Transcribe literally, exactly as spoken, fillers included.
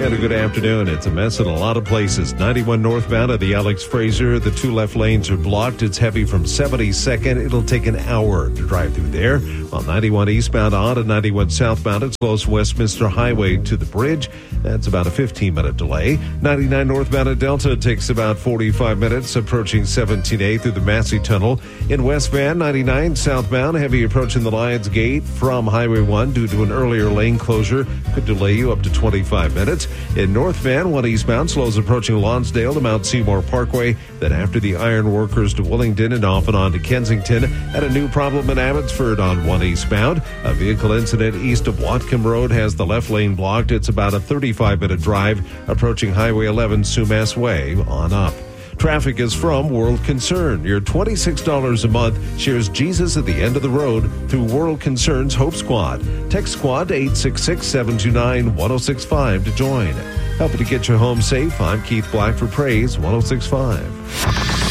And a good afternoon. It's a mess in a lot of places. ninety-one northbound at the Alex Fraser. The two left lanes are blocked. It's heavy from seventy-second. It'll take an hour to drive through there. While ninety-one eastbound on and ninety-one southbound, it's close Westminster Highway to the bridge. That's about a fifteen minute delay. ninety-nine northbound at Delta takes about forty-five minutes, approaching seventeen A through the Massey Tunnel. In West Van, ninety-nine southbound, heavy approaching the Lions Gate from Highway one due to an earlier lane closure. Could delay you up to twenty-five minutes. In North Van, one eastbound slows approaching Lonsdale to Mount Seymour Parkway. Then after the Iron Workers to Willingdon and off and on to Kensington. At a new problem in Abbotsford on one eastbound. A vehicle incident east of Watcombe Road has the left lane blocked. It's about a thirty-five minute drive approaching Highway eleven Sumas Way on up. Traffic is from World Concern. Your twenty-six dollars a month shares Jesus at the end of the road through World Concern's Hope Squad. Text Squad to eight six six, seven two nine, one oh six five to join. Helping to get you home safe, I'm Keith Black for Praise one oh six point five.